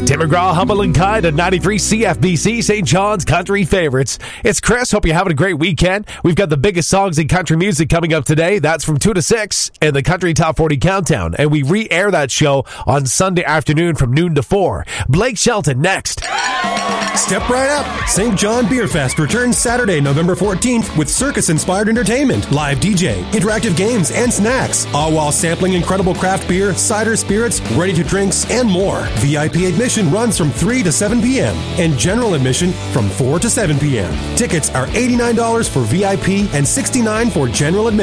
Tim McGraw, Humble and Kind at 93 CFBC, St. John's Country Favorites. It's Chris. Hope you're having a great weekend. We've got the biggest songs in country music coming up today. That's from 2 to 6 in the Country Top 40 Countdown. And we re-air that show on Sunday afternoon from noon to 4. Blake Shelton next. Step right up. St. John Beer Fest returns Saturday, November 14th with circus-inspired entertainment, live DJ, interactive games, and snacks, all while sampling incredible craft beer, cider, spirits, ready-to-drinks, and more. VIP admission runs from 3 to 7 p.m. and general admission from 4 to 7 p.m. Tickets are $89 for VIP and $69 for general admission.